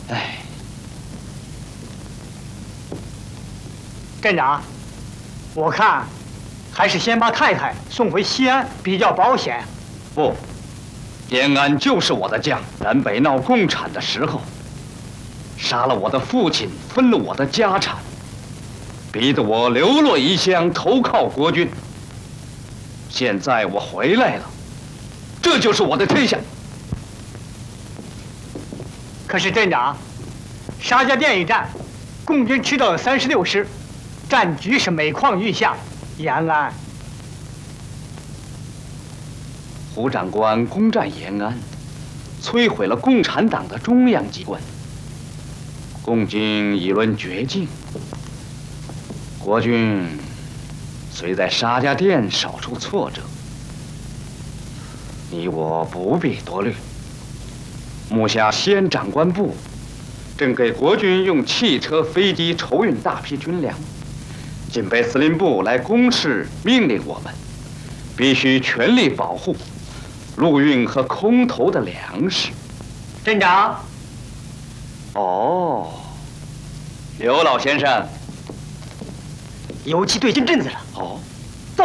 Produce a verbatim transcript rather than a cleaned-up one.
哎， 镇长，我看还是先把太太送回西安比较保险。 不，延安就是我的家。南北闹共产的时候，杀了我的父亲，分了我的家产，逼得我流落异乡，投靠国军。现在我回来了，这就是我的天下。 可是镇长，沙家店一战，共军吃到了三十六师，战局是每况愈下。延安， 胡长官攻占延安，摧毁了共产党的中央机关，共军已沦绝境。国军虽在沙家店少受挫折，你我不必多虑。目下西安长官部正给国军用汽车、飞机筹运大批军粮，警备司令部来公示命令我们，必须全力保护陆运和空投的粮食。 镇长， 哦，刘老先生， 游击队进镇子了。 哦。